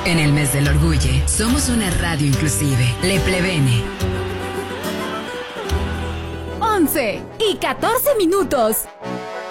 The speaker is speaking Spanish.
En el mes del orgullo, somos una radio inclusive. Le Plebene. 11:14.